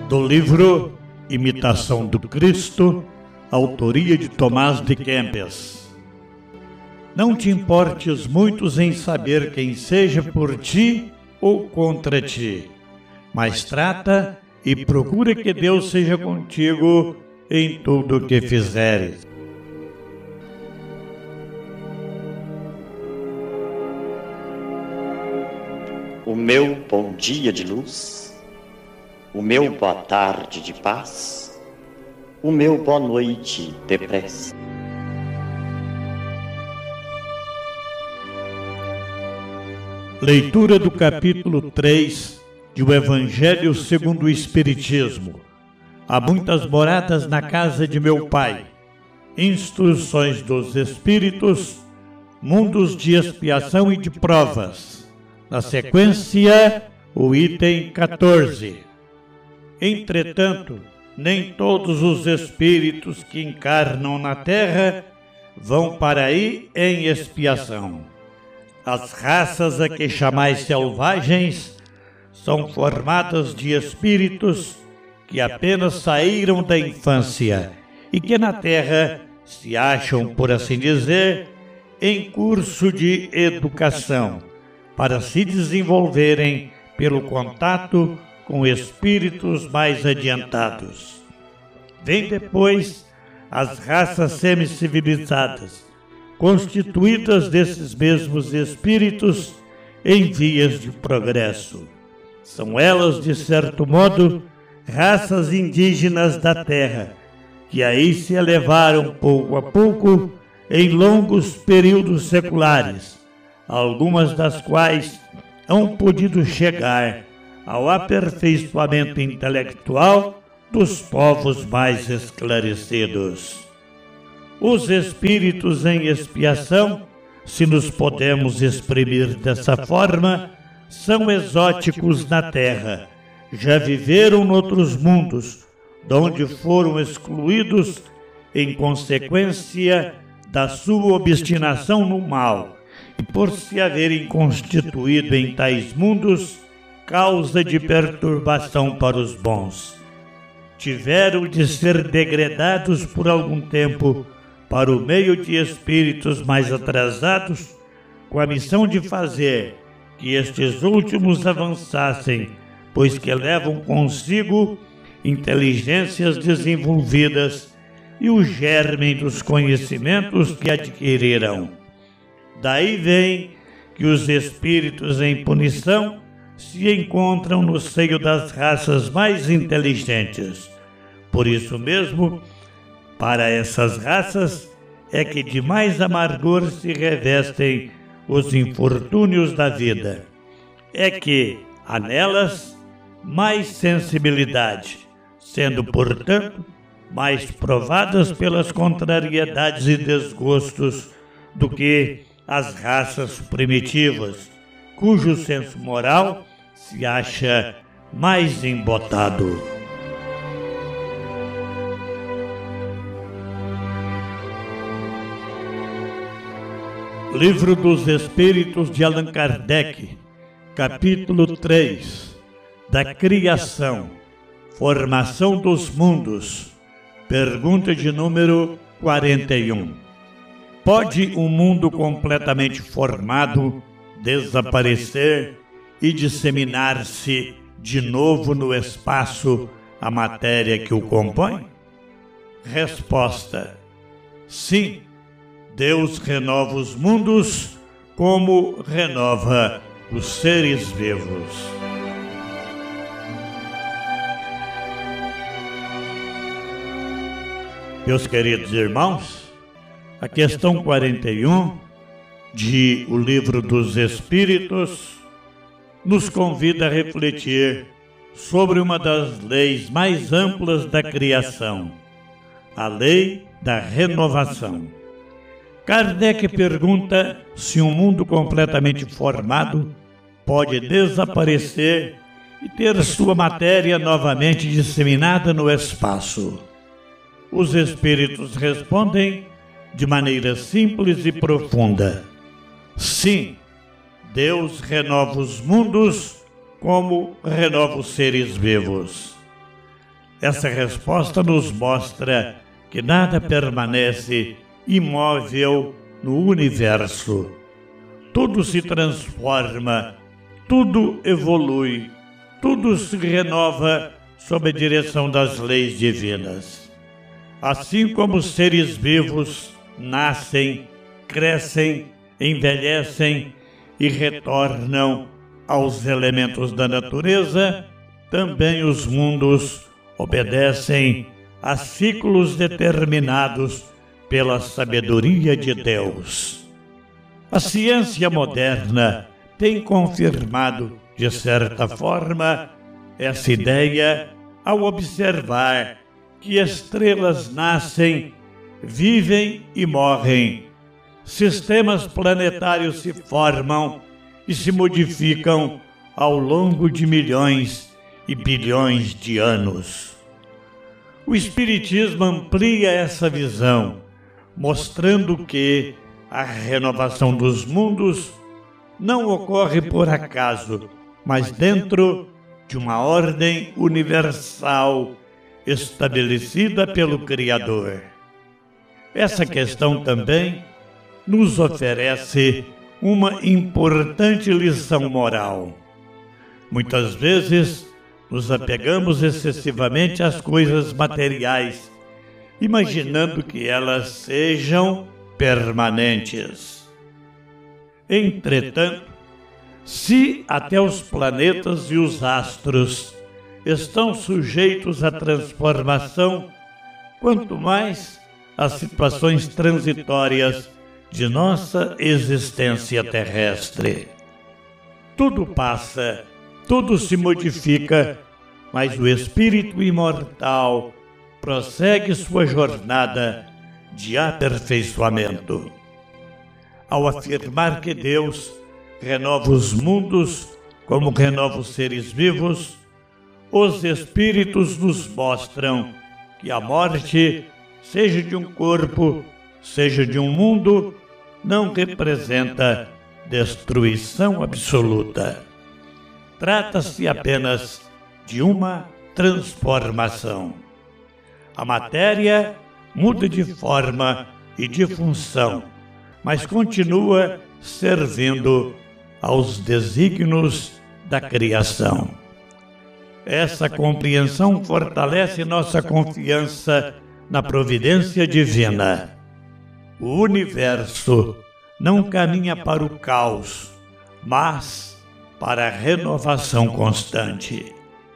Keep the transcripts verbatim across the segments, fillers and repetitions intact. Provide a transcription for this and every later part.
Do livro Imitação do Cristo, autoria de Tomás de Kempis. Não te importes muitos em saber quem seja por ti ou contra ti, mas trata e procura que Deus seja contigo em tudo o que fizeres. O meu bom dia de luz, o meu boa tarde de paz, o meu boa noite de prece. Leitura do capítulo três de O Evangelho segundo o Espiritismo. Há muitas moradas na casa de meu Pai. Instruções dos Espíritos, mundos de expiação e de provas. Na sequência, o item quatorze. Entretanto, nem todos os espíritos que encarnam na Terra vão para aí em expiação. As raças a que chamais selvagens são formadas de espíritos que apenas saíram da infância e que na Terra se acham, por assim dizer, em curso de educação, para se desenvolverem pelo contato com espíritos mais adiantados. Vem depois as raças semicivilizadas, constituídas desses mesmos espíritos em vias de progresso. São elas, de certo modo, raças indígenas da Terra, que aí se elevaram pouco a pouco em longos períodos seculares, algumas das quais hão podido chegar ao aperfeiçoamento intelectual dos povos mais esclarecidos. Os espíritos em expiação, se nos podemos exprimir dessa forma, são exóticos na Terra, já viveram noutros mundos, donde foram excluídos em consequência da sua obstinação no mal, e por se haverem constituído em tais mundos, causa de perturbação para os bons. Tiveram de ser degradados por algum tempo para o meio de espíritos mais atrasados, com a missão de fazer que estes últimos avançassem, pois que levam consigo inteligências desenvolvidas e o germe dos conhecimentos que adquiriram. Daí vem que os espíritos em punição se encontram no seio das raças mais inteligentes. Por isso mesmo, para essas raças é que de mais amargor se revestem os infortúnios da vida. É que há nelas mais sensibilidade, sendo, portanto, mais provadas pelas contrariedades e desgostos do que as raças primitivas, cujo senso moral se acha mais embotado. Livro dos Espíritos de Allan Kardec, capítulo três, da Criação, Formação dos Mundos, pergunta de número quarenta e um. Pode um mundo completamente formado desaparecer e disseminar-se de novo no espaço a matéria que o compõe? Resposta: sim. Deus renova os mundos como renova os seres vivos. Meus queridos irmãos, a questão quarenta e um de O Livro dos Espíritos nos convida a refletir sobre uma das leis mais amplas da criação, a lei da renovação. Kardec pergunta se um mundo completamente formado pode desaparecer e ter sua matéria novamente disseminada no espaço. Os espíritos respondem de maneira simples e profunda: sim, Deus renova os mundos como renova os seres vivos. Essa resposta nos mostra que nada permanece imóvel no universo. Tudo se transforma, tudo evolui, tudo se renova sob a direção das leis divinas. Assim como os seres vivos nascem, crescem, envelhecem e retornam aos elementos da natureza, também os mundos obedecem a ciclos determinados pela sabedoria de Deus. A ciência moderna tem confirmado, de certa forma, essa ideia ao observar que estrelas nascem, vivem e morrem. Sistemas planetários se formam e se modificam ao longo de milhões e bilhões de anos. O Espiritismo amplia essa visão, mostrando que a renovação dos mundos não ocorre por acaso, mas dentro de uma ordem universal estabelecida pelo Criador. Essa questão também nos oferece uma importante lição moral. Muitas vezes nos apegamos excessivamente às coisas materiais, imaginando que elas sejam permanentes. Entretanto, se até os planetas e os astros estão sujeitos à transformação, quanto mais as situações transitórias de nossa existência terrestre. Tudo passa, tudo se modifica, mas o espírito imortal prossegue sua jornada de aperfeiçoamento. Ao afirmar que Deus renova os mundos como renova os seres vivos, os espíritos nos mostram que a morte, seja de um corpo, seja de um mundo, não representa destruição absoluta. Trata-se apenas de uma transformação. A matéria muda de forma e de função, mas continua servindo aos desígnios da criação. Essa compreensão fortalece nossa confiança na providência divina. O universo não caminha para o caos, mas para a renovação constante.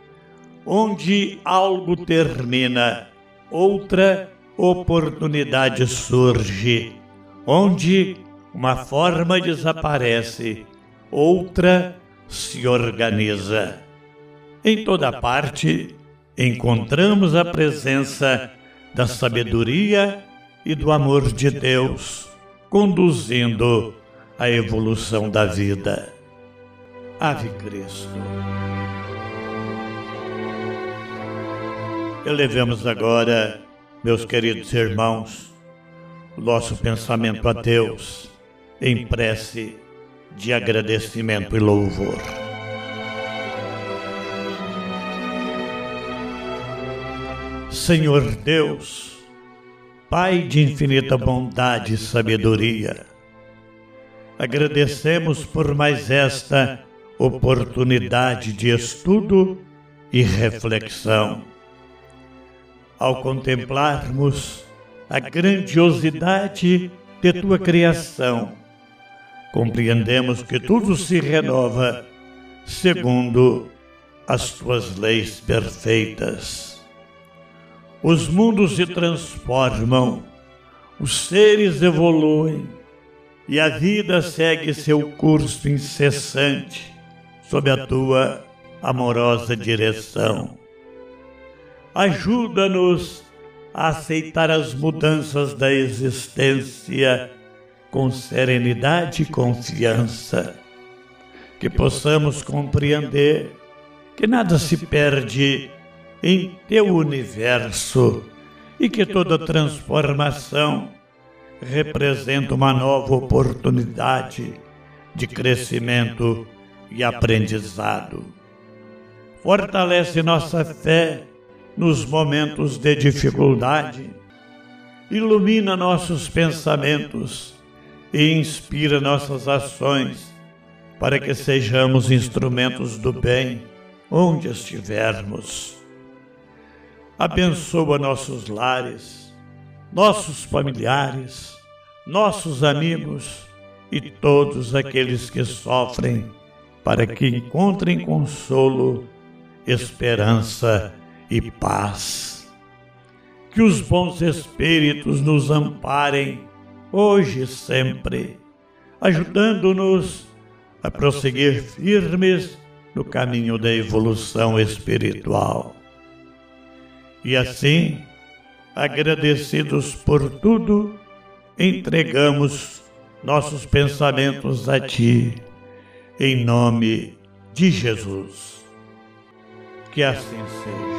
Onde algo termina, outra oportunidade surge. Onde uma forma desaparece, outra se organiza. Em toda parte, encontramos a presença da sabedoria e do amor de Deus, conduzindo a evolução da vida. Ave Cristo. Elevemos agora, meus queridos irmãos, o nosso pensamento a Deus em prece de agradecimento e louvor. Senhor Deus, Pai de infinita bondade e sabedoria, agradecemos por mais esta oportunidade de estudo e reflexão. Ao contemplarmos a grandiosidade de Tua criação, compreendemos que tudo se renova segundo as Tuas leis perfeitas. Os mundos se transformam, os seres evoluem e a vida segue seu curso incessante sob a Tua amorosa direção. Ajuda-nos a aceitar as mudanças da existência com serenidade e confiança, que possamos compreender que nada se perde em Teu universo e que toda transformação representa uma nova oportunidade de crescimento e aprendizado. Fortalece nossa fé nos momentos de dificuldade, ilumina nossos pensamentos e inspira nossas ações para que sejamos instrumentos do bem onde estivermos. Abençoa nossos lares, nossos familiares, nossos amigos e todos aqueles que sofrem, para que encontrem consolo, esperança e paz. Que os bons espíritos nos amparem hoje e sempre, ajudando-nos a prosseguir firmes no caminho da evolução espiritual. E assim, agradecidos por tudo, entregamos nossos pensamentos a Ti, em nome de Jesus. Que assim seja.